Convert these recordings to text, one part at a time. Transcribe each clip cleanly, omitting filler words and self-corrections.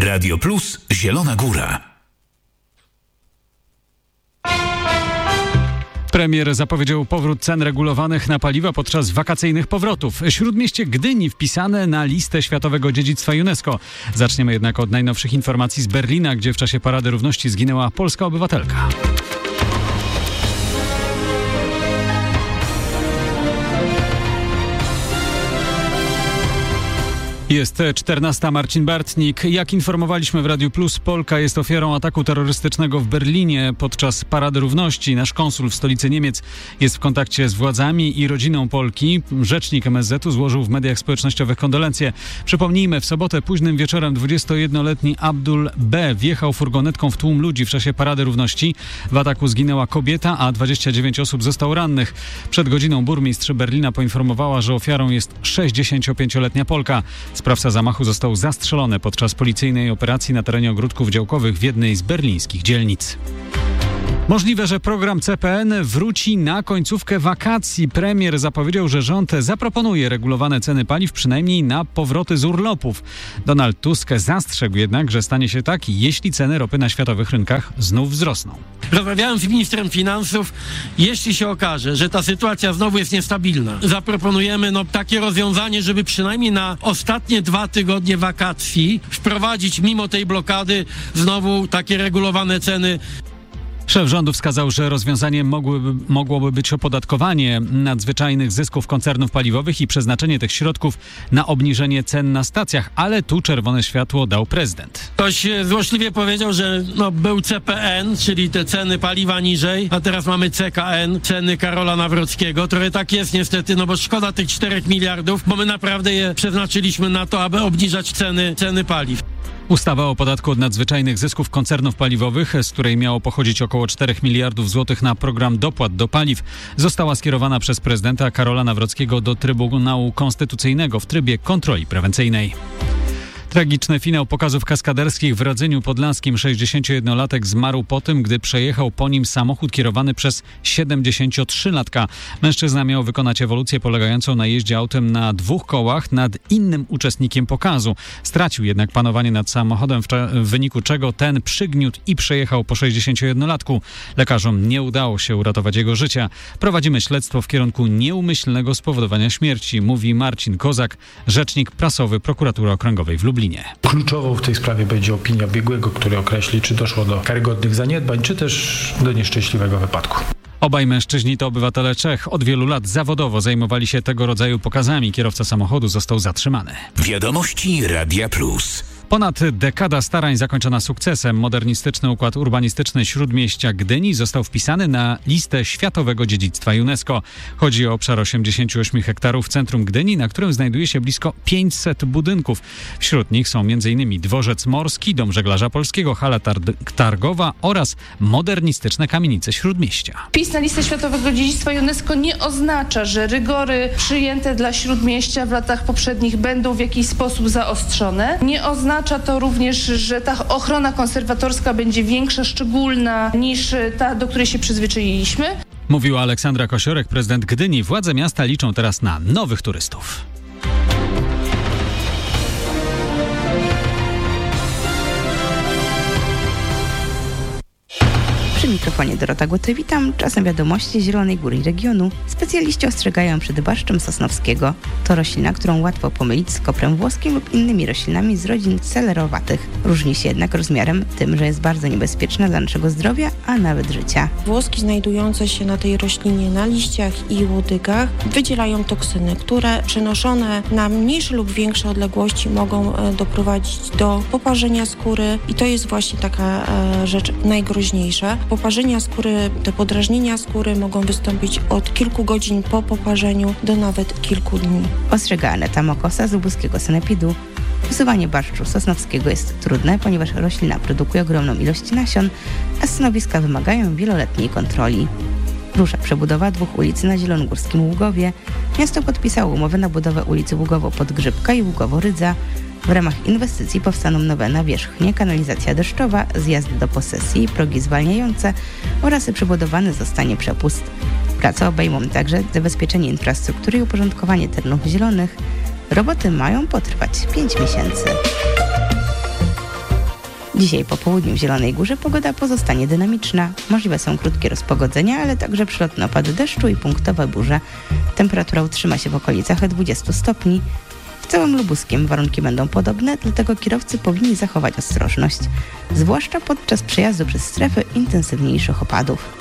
Radio Plus Zielona Góra. Premier zapowiedział powrót cen regulowanych na paliwa podczas wakacyjnych powrotów. Śródmieście Gdyni wpisane na listę Światowego Dziedzictwa UNESCO. Zaczniemy jednak od najnowszych informacji z Berlina, gdzie w czasie Parady Równości zginęła polska obywatelka. Jest 14. Marcin Bartnik. Jak informowaliśmy w Radiu Plus, Polka jest ofiarą ataku terrorystycznego w Berlinie podczas Parady Równości. Nasz konsul w stolicy Niemiec jest w kontakcie z władzami i rodziną Polki. Rzecznik MSZ-u złożył w mediach społecznościowych kondolencje. Przypomnijmy, w sobotę późnym wieczorem 21-letni Abdul B. wjechał furgonetką w tłum ludzi w czasie Parady Równości. W ataku zginęła kobieta, a 29 osób zostało rannych. Przed godziną burmistrz Berlina poinformowała, że ofiarą jest 65-letnia Polka. Sprawca zamachu został zastrzelony podczas policyjnej operacji na terenie ogródków działkowych w jednej z berlińskich dzielnic. Możliwe, że program CPN wróci na końcówkę wakacji. Premier zapowiedział, że rząd zaproponuje regulowane ceny paliw przynajmniej na powroty z urlopów. Donald Tusk zastrzegł jednak, że stanie się tak, jeśli ceny ropy na światowych rynkach znów wzrosną. Rozmawiałem z ministrem finansów. Jeśli się okaże, że ta sytuacja znowu jest niestabilna, zaproponujemy takie rozwiązanie, żeby przynajmniej na ostatnie 2 tygodnie wakacji wprowadzić mimo tej blokady znowu takie regulowane ceny. Szef rządu wskazał, że rozwiązaniem mogłoby być opodatkowanie nadzwyczajnych zysków koncernów paliwowych i przeznaczenie tych środków na obniżenie cen na stacjach, ale tu czerwone światło dał prezydent. Ktoś złośliwie powiedział, że był CPN, czyli te ceny paliwa niżej, a teraz mamy CKN, ceny Karola Nawrockiego. Trochę tak jest niestety, bo szkoda tych 4 miliardów, bo my naprawdę je przeznaczyliśmy na to, aby obniżać ceny paliw. Ustawa o podatku od nadzwyczajnych zysków koncernów paliwowych, z której miało pochodzić około 4 miliardów złotych na program dopłat do paliw, została skierowana przez prezydenta Karola Nawrockiego do Trybunału Konstytucyjnego w trybie kontroli prewencyjnej. Tragiczny finał pokazów kaskaderskich w Radzyniu Podlaskim. 61-latek zmarł po tym, gdy przejechał po nim samochód kierowany przez 73-latka. Mężczyzna miał wykonać ewolucję polegającą na jeździe autem na 2 kołach nad innym uczestnikiem pokazu. Stracił jednak panowanie nad samochodem, w wyniku czego ten przygniótł i przejechał po 61-latku. Lekarzom nie udało się uratować jego życia. Prowadzimy śledztwo w kierunku nieumyślnego spowodowania śmierci, mówi Marcin Kozak, rzecznik prasowy Prokuratury Okręgowej w Lublinie. Kluczową w tej sprawie będzie opinia biegłego, który określi, czy doszło do karygodnych zaniedbań, czy też do nieszczęśliwego wypadku. Obaj mężczyźni to obywatele Czech. Od wielu lat zawodowo zajmowali się tego rodzaju pokazami. Kierowca samochodu został zatrzymany. Wiadomości Radia Plus. Ponad dekada starań zakończona sukcesem. Modernistyczny układ urbanistyczny Śródmieścia Gdyni został wpisany na listę Światowego Dziedzictwa UNESCO. Chodzi o obszar 88 hektarów w centrum Gdyni, na którym znajduje się blisko 500 budynków. Wśród nich są m.in. dworzec morski, dom żeglarza polskiego, hala targowa oraz modernistyczne kamienice Śródmieścia. Wpis na listę Światowego Dziedzictwa UNESCO nie oznacza, że rygory przyjęte dla Śródmieścia w latach poprzednich będą w jakiś sposób zaostrzone. Nie oznacza to również, że ta ochrona konserwatorska będzie większa, szczególna niż ta, do której się przyzwyczailiśmy. Mówiła Aleksandra Kosiorek, prezydent Gdyni. Władze miasta liczą teraz na nowych turystów. Przy mikrofonie Dorota Głoty, witam. Czasem wiadomości Zielonej Góry i regionu. Specjaliści ostrzegają przed barszczem sosnowskiego. To roślina, którą łatwo pomylić z koprem włoskim lub innymi roślinami z rodzin selerowatych. Różni się jednak rozmiarem, tym, że jest bardzo niebezpieczna dla naszego zdrowia, a nawet życia. Włoski znajdujące się na tej roślinie na liściach i łodygach wydzielają toksyny, które przenoszone na mniejsze lub większe odległości mogą doprowadzić do poparzenia skóry i to jest właśnie taka rzecz najgroźniejsza. Poparzenia skóry, te podrażnienia skóry mogą wystąpić od kilku godzin po poparzeniu do nawet kilku dni. Ostrzega Aneta Mokosa z lubuskiego sanepidu. Usuwanie barszczu sosnowskiego jest trudne, ponieważ roślina produkuje ogromną ilość nasion, a stanowiska wymagają wieloletniej kontroli. Rusza przebudowa 2 ulic na Zielonogórskim Ługowie. Miasto podpisało umowę na budowę ulicy Ługowo-Podgrzybka i Ługowo-Rydza. W ramach inwestycji powstaną nowe nawierzchnie, kanalizacja deszczowa, zjazdy do posesji, progi zwalniające oraz przebudowany zostanie przepust. Prace obejmą także zabezpieczenie infrastruktury i uporządkowanie terenów zielonych. Roboty mają potrwać 5 miesięcy. Dzisiaj po południu w Zielonej Górze pogoda pozostanie dynamiczna. Możliwe są krótkie rozpogodzenia, ale także przelotne opady deszczu i punktowe burze. Temperatura utrzyma się w okolicach 20 stopni. W całym Lubuskiem warunki będą podobne, dlatego kierowcy powinni zachować ostrożność, zwłaszcza podczas przejazdu przez strefy intensywniejszych opadów.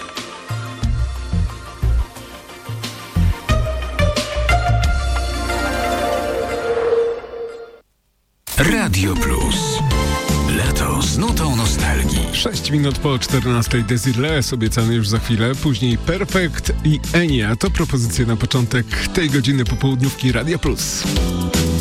Radio Plus. Lato z nutą nostalgii. 6 minut po 14 Desireless obiecany już za chwilę, później Perfect i Enia. To propozycje na początek tej godziny popołudniówki Radia Plus.